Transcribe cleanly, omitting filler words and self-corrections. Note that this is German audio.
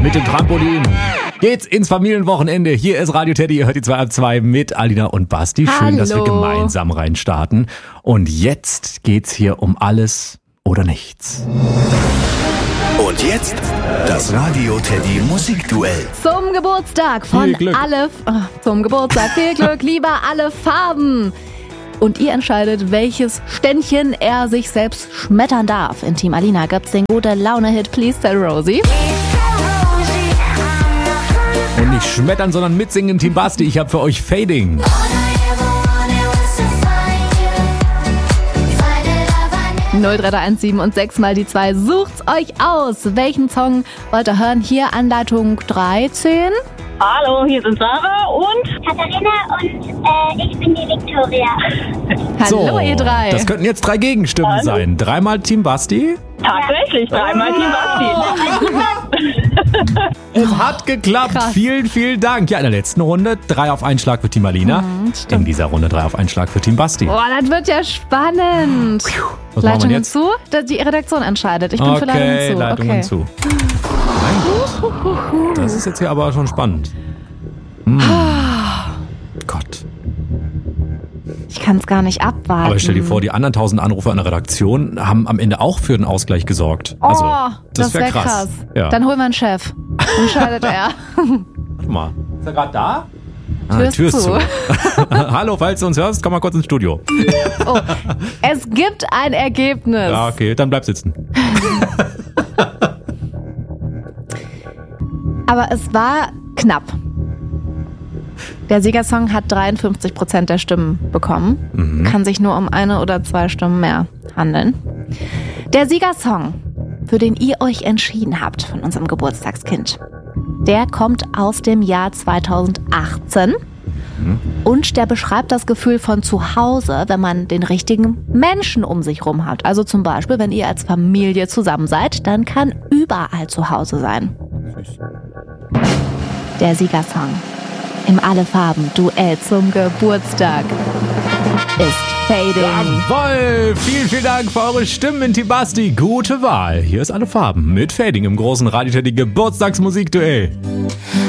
Mit dem Trampolin geht's ins Familienwochenende. Hier ist Radio Teddy, ihr hört die 2 ab 2 mit Alina und Basti. Schön, Hallo. dass wir gemeinsam reinstarten. Und jetzt geht's hier um alles oder nichts. Und jetzt das Radio Teddy Musikduell. Zum Geburtstag von Viel Glück. Zum Geburtstag viel Glück, lieber alle Farben. Und ihr entscheidet, welches Ständchen er sich selbst schmettern darf. In Team Alina gibt's den gute Laune-Hit Please Tell Rosie. Und nicht schmettern, sondern mitsingen, Team Basti. Ich habe für euch Fading. 03317 und 6 mal die 2. Sucht's euch aus. Welchen Song wollt ihr hören? Hier Anleitung 13. Hallo, hier sind Sarah und Katharina und ich bin die Viktoria. Hallo So, ihr drei. das könnten jetzt 3 Gegenstimmen Hallo. sein. 3-mal Team Basti. tatsächlich dreimal Team Basti. Es hat geklappt. Krass. Vielen, vielen Dank. Ja, in der letzten Runde 3 auf einen Schlag für Team Alina. stimmt. In dieser Runde 3 auf einen Schlag für Team Basti. Boah, das wird ja spannend. Was machen wir Leitung jetzt? hinzu? Die Redaktion entscheidet. Ich bin für Leitung Okay, hinzu. Leitung Okay. hinzu. Mein Gott. Das ist jetzt hier aber schon spannend. Gott. Ich kann es gar nicht abwarten. Aber stell dir vor, die anderen 1000 Anrufer in der Redaktion haben am Ende auch für den Ausgleich gesorgt. Oh, Also, das wär wäre krass. Ja. Dann holen wir einen Chef. Entscheidet er. Warte mal. Ist er gerade da? Tür ist zu. Hallo, falls du uns hörst, komm mal kurz ins Studio. Oh, es gibt ein Ergebnis. Ja, okay, dann bleib sitzen. Aber es war knapp. Der Siegersong hat 53% der Stimmen bekommen. Kann sich nur um 1 oder 2 Stimmen mehr handeln. Der Siegersong, für den ihr euch entschieden habt von unserem Geburtstagskind, der kommt aus dem Jahr 2018 und der beschreibt das Gefühl von zu Hause, wenn man den richtigen Menschen um sich rum hat. Also zum Beispiel, wenn ihr als Familie zusammen seid, dann kann überall zu Hause sein. Der Siegersong im Alle Farben Duell zum Geburtstag ist Fading. Jawohl! Vielen, vielen Dank für eure Stimmen in Team Basti. Gute Wahl. Hier ist Alle Farben mit Fading im großen Radio Teddy Geburtstagsmusikduell.